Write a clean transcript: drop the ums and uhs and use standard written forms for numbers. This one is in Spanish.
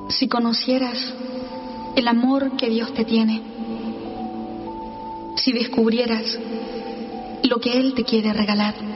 Si conocieras el amor que Dios te tiene, si descubrieras lo que Él te quiere regalar,